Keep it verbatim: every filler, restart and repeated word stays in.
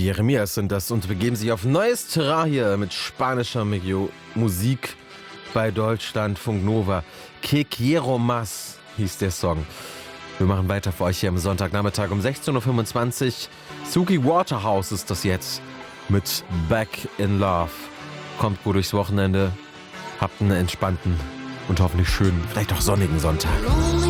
Jeremias sind das und begeben sich auf neues Terrain hier mit spanischer Migio- Musik bei Deutschlandfunk Nova. Que quiero más hieß der Song. Wir machen weiter für euch hier am Sonntagnachmittag um sechzehn Uhr fünfundzwanzig. Suki Waterhouse ist das jetzt mit Back in Love. Kommt gut durchs Wochenende, habt einen entspannten und hoffentlich schönen, vielleicht auch sonnigen Sonntag.